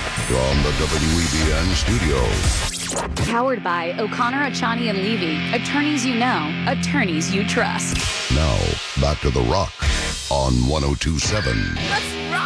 From the WEBN studios. Powered by O'Connor, Achani, and Levy. Attorneys you know, attorneys you trust. Now, back to The Rock on 102.7. Let's